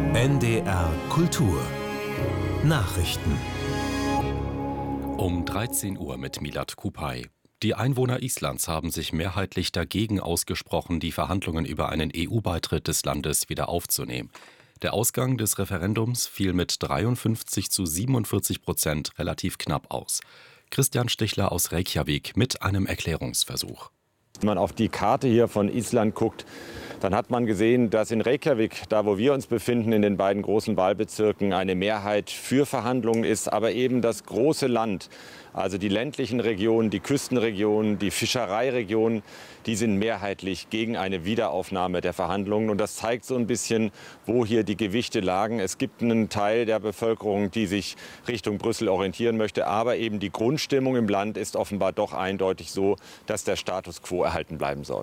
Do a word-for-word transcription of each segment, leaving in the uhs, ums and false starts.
N D R Kultur Nachrichten um dreizehn Uhr mit Milad Kupay. Die Einwohner Islands haben sich mehrheitlich dagegen ausgesprochen, die Verhandlungen über einen E U-Beitritt des Landes wieder aufzunehmen. Der Ausgang des Referendums fiel mit dreiundfünfzig zu siebenundvierzig Prozent relativ knapp aus. Christian Stichler aus Reykjavik mit einem Erklärungsversuch. Wenn man auf die Karte hier von Island guckt, dann hat man gesehen, dass in Reykjavik, da wo wir uns befinden, in den beiden großen Wahlbezirken, eine Mehrheit für Verhandlungen ist. Aber eben das große Land, also die ländlichen Regionen, die Küstenregionen, die Fischereiregionen, die sind mehrheitlich gegen eine Wiederaufnahme der Verhandlungen. Und das zeigt so ein bisschen, wo hier die Gewichte lagen. Es gibt einen Teil der Bevölkerung, die sich Richtung Brüssel orientieren möchte. Aber eben die Grundstimmung im Land ist offenbar doch eindeutig so, dass der Status quo erhalten bleiben soll.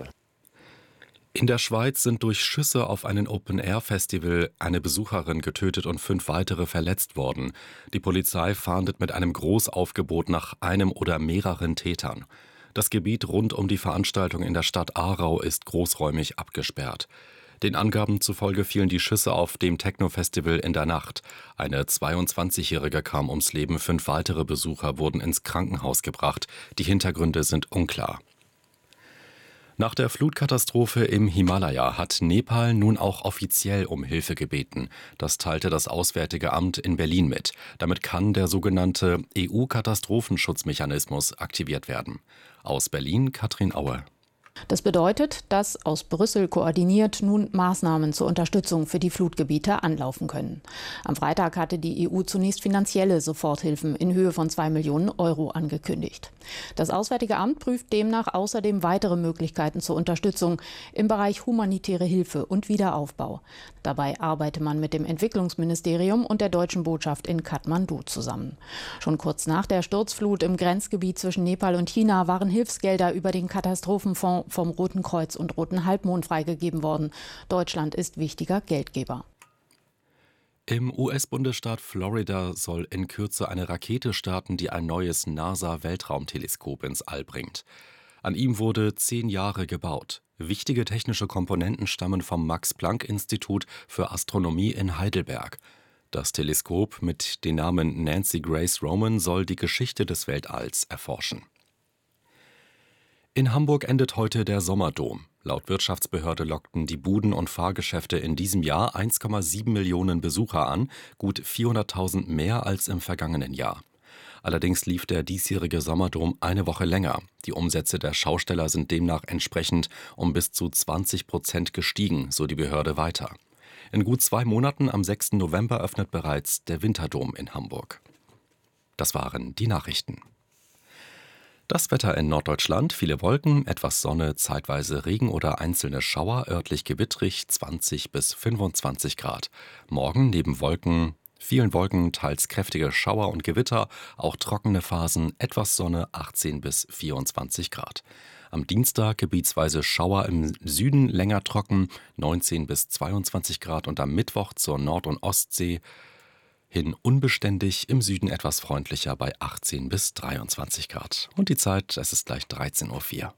In der Schweiz sind durch Schüsse auf einen Open-Air-Festival eine Besucherin getötet und fünf weitere verletzt worden. Die Polizei fahndet mit einem Großaufgebot nach einem oder mehreren Tätern. Das Gebiet rund um die Veranstaltung in der Stadt Aarau ist großräumig abgesperrt. Den Angaben zufolge fielen die Schüsse auf dem Techno-Festival in der Nacht. Eine zweiundzwanzigjährige kam ums Leben, fünf weitere Besucher wurden ins Krankenhaus gebracht. Die Hintergründe sind unklar. Nach der Flutkatastrophe im Himalaya hat Nepal nun auch offiziell um Hilfe gebeten. Das teilte das Auswärtige Amt in Berlin mit. Damit kann der sogenannte E U-Katastrophenschutzmechanismus aktiviert werden. Aus Berlin Katrin Aue. Das bedeutet, dass aus Brüssel koordiniert nun Maßnahmen zur Unterstützung für die Flutgebiete anlaufen können. Am Freitag hatte die E U zunächst finanzielle Soforthilfen in Höhe von zwei Millionen Euro angekündigt. Das Auswärtige Amt prüft demnach außerdem weitere Möglichkeiten zur Unterstützung im Bereich humanitäre Hilfe und Wiederaufbau. Dabei arbeite man mit dem Entwicklungsministerium und der deutschen Botschaft in Kathmandu zusammen. Schon kurz nach der Sturzflut im Grenzgebiet zwischen Nepal und China waren Hilfsgelder über den Katastrophenfonds vom Roten Kreuz und Roten Halbmond freigegeben worden. Deutschland ist wichtiger Geldgeber. Im U S-Bundesstaat Florida soll in Kürze eine Rakete starten, die ein neues NASA-Weltraumteleskop ins All bringt. An ihm wurde zehn Jahre gebaut. Wichtige technische Komponenten stammen vom Max-Planck-Institut für Astronomie in Heidelberg. Das Teleskop mit dem Namen Nancy Grace Roman soll die Geschichte des Weltalls erforschen. In Hamburg endet heute der Sommerdom. Laut Wirtschaftsbehörde lockten die Buden- und Fahrgeschäfte in diesem Jahr eins Komma sieben Millionen Besucher an, gut vierhunderttausend mehr als im vergangenen Jahr. Allerdings lief der diesjährige Sommerdom eine Woche länger. Die Umsätze der Schausteller sind demnach entsprechend um bis zu zwanzig Prozent gestiegen, so die Behörde weiter. In gut zwei Monaten, am sechsten November, öffnet bereits der Winterdom in Hamburg. Das waren die Nachrichten. Das Wetter in Norddeutschland: viele Wolken, etwas Sonne, zeitweise Regen oder einzelne Schauer, örtlich gewittrig, zwanzig bis fünfundzwanzig Grad. Morgen neben Wolken, vielen Wolken, teils kräftige Schauer und Gewitter, auch trockene Phasen, etwas Sonne, achtzehn bis vierundzwanzig Grad. Am Dienstag gebietsweise Schauer im Süden, länger trocken, neunzehn bis zweiundzwanzig Grad, und am Mittwoch zur Nord- und Ostsee hin unbeständig, im Süden etwas freundlicher bei achtzehn bis dreiundzwanzig Grad. Und die Zeit, es ist gleich dreizehn Uhr vier.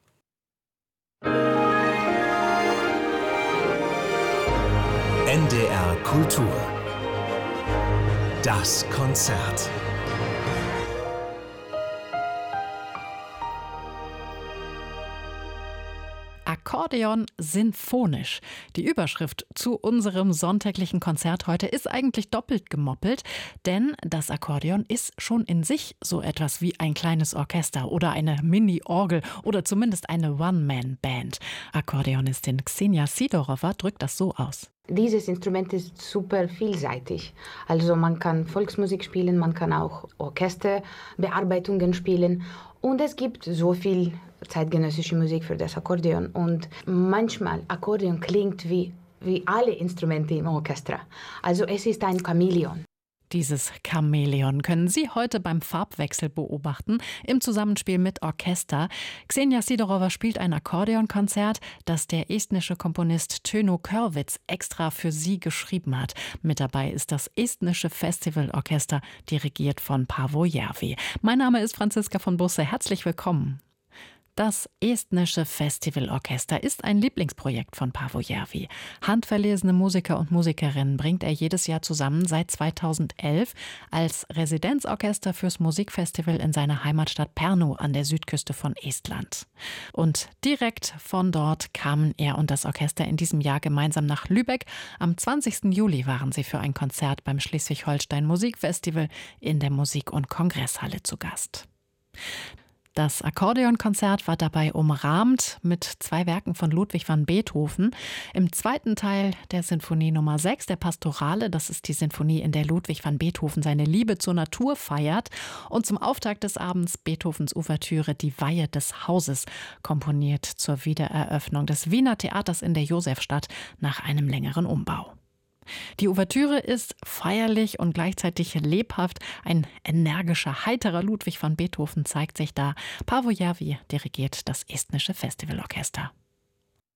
N D R Kultur. Das Konzert. Akkordeon sinfonisch. Die Überschrift zu unserem sonntäglichen Konzert heute ist eigentlich doppelt gemoppelt, denn das Akkordeon ist schon in sich so etwas wie ein kleines Orchester oder eine Mini-Orgel oder zumindest eine One-Man-Band. Akkordeonistin Ksenia Sidorova drückt das so aus. Dieses Instrument ist super vielseitig. Also man kann Volksmusik spielen, man kann auch Orchesterbearbeitungen spielen. Und es gibt so viel zeitgenössische Musik für das Akkordeon. Und manchmal Akkordeon klingt wie, wie alle Instrumente im Orchester. Also es ist ein Chamäleon. Dieses Chamäleon können Sie heute beim Farbwechsel beobachten, im Zusammenspiel mit Orchester. Ksenia Sidorova spielt ein Akkordeonkonzert, das der estnische Komponist Tönu Körvits extra für sie geschrieben hat. Mit dabei ist das estnische Festivalorchester, dirigiert von Paavo Järvi. Mein Name ist Franziska von Busse. Herzlich willkommen. Das Estnische Festivalorchester ist ein Lieblingsprojekt von Paavo Järvi. Handverlesene Musiker und Musikerinnen bringt er jedes Jahr zusammen seit zweitausendelf als Residenzorchester fürs Musikfestival in seiner Heimatstadt Pärnu an der Südküste von Estland. Und direkt von dort kamen er und das Orchester in diesem Jahr gemeinsam nach Lübeck. Am zwanzigsten Juli waren sie für ein Konzert beim Schleswig-Holstein Musikfestival in der Musik- und Kongresshalle zu Gast. Das Akkordeonkonzert war dabei umrahmt mit zwei Werken von Ludwig van Beethoven. Im zweiten Teil der Sinfonie Nummer sechs, der Pastorale, das ist die Sinfonie, in der Ludwig van Beethoven seine Liebe zur Natur feiert. Und zum Auftakt des Abends Beethovens Ouvertüre Die Weihe des Hauses, komponiert zur Wiedereröffnung des Wiener Theaters in der Josefstadt nach einem längeren Umbau. Die Ouvertüre ist feierlich und gleichzeitig lebhaft. Ein energischer, heiterer Ludwig van Beethoven zeigt sich da. Paavo Järvi dirigiert das Estnische Festivalorchester.